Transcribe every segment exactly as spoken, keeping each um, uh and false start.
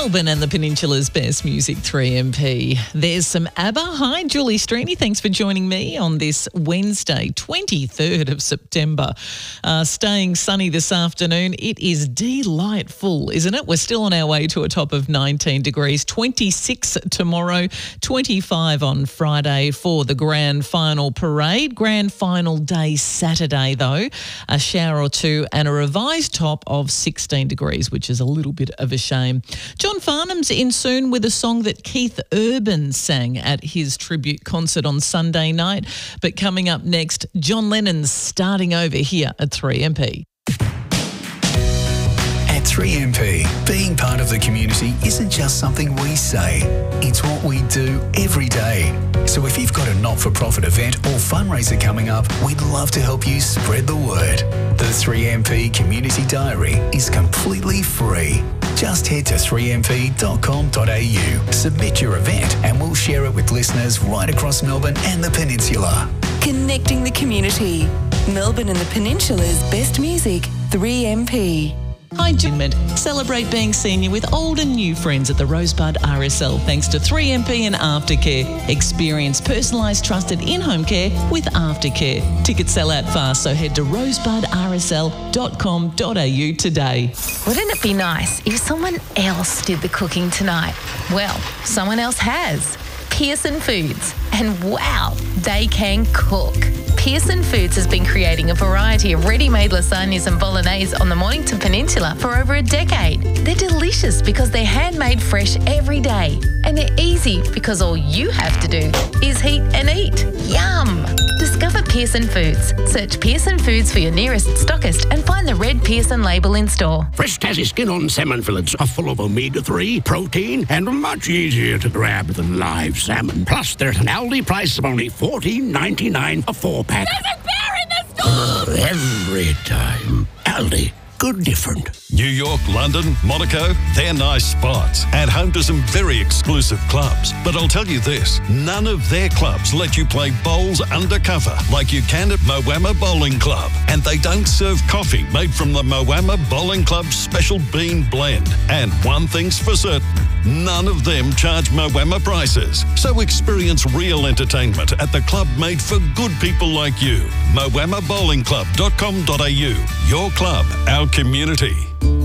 Melbourne and the Peninsula's best music, three M P. There's some ABBA. Hi, Julie Streeny. Thanks for joining me on this Wednesday, twenty-third of September. Uh, staying sunny this afternoon. It is delightful, isn't it? We're still on our way to a top of nineteen degrees, twenty-six tomorrow, twenty-five on Friday for the grand final parade. Grand final day Saturday, though. A shower or two and a revised top of sixteen degrees, which is a little bit of a shame. John Farnham's in soon with a song that Keith Urban sang at his tribute concert on Sunday night. But coming up next, John Lennon's starting over here at three M P. At three M P, being part of the community isn't just something we say, it's what we do every day. So if you've got a not-for-profit event or fundraiser coming up, we'd love to help you spread the word. The three M P Community Diary is completely free. Just head to three m p dot com dot a u, submit your event and we'll share it with listeners right across Melbourne and the Peninsula. Connecting the community. Melbourne and the Peninsula's best music, three M P. Hi, Jim. Celebrate being senior with old and new friends at the Rosebud R S L thanks to three M P and Aftercare. Experience personalised, trusted in-home care with Aftercare. Tickets sell out fast, so head to rosebud r s l dot com dot a u today. Wouldn't it be nice if someone else did the cooking tonight? Well, someone else has. Pearson Foods. And wow, they can cook. Pearson Foods has been creating a variety of ready-made lasagnas and bolognese on the Mornington Peninsula for over a decade. They're delicious because they're handmade fresh every day. And they're easy because all you have to do is heat and eat. Yum! Discover Pearson Foods. Search Pearson Foods for your nearest stockist and find the red Pearson label in store. Fresh Tassie skin-on salmon fillets are full of omega three, protein, and much easier to grab than live salmon. Plus, there's an Aldi price of only fourteen ninety-nine a four-pack. There's a bear in the store! Every time. Aldi. Good different. New York, London, Monaco, they're nice spots and home to some very exclusive clubs. But I'll tell you this, none of their clubs let you play bowls undercover like you can at Moama Bowling Club. And they don't serve coffee made from the Moama Bowling Club's special bean blend. And one thing's for certain, none of them charge Moama prices. So experience real entertainment at the club made for good people like you. moama bowling club dot com dot a u. Your club, our community.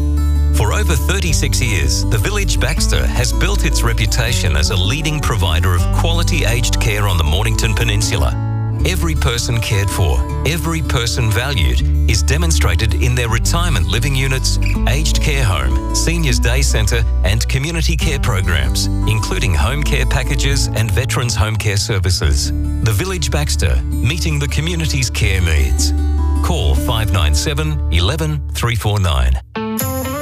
For over thirty-six years, the Village Baxter has built its reputation as a leading provider of quality aged care on the Mornington Peninsula. Every person cared for, every person valued is demonstrated in their retirement living units, aged care home, seniors day centre and community care programs, including home care packages and veterans home care services. The Village Baxter, meeting the community's care needs. Call five nine seven, one one, three four nine.